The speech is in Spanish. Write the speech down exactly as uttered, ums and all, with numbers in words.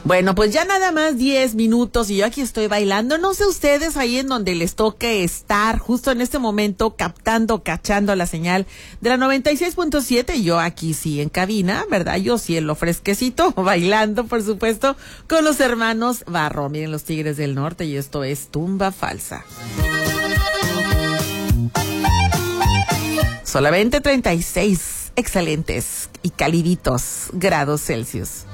Bueno, pues ya nada más diez minutos y yo aquí estoy bailando. No sé ustedes ahí en donde les toque estar justo en este momento captando, cachando la señal de la noventa y seis punto siete. Yo aquí sí en cabina, ¿verdad? Yo sí en lo fresquecito, bailando, por supuesto, con los hermanos Barro. Miren, los Tigres del Norte, y esto es Tumba Falsa. Solamente treinta y seis excelentes y caliditos grados Celsius.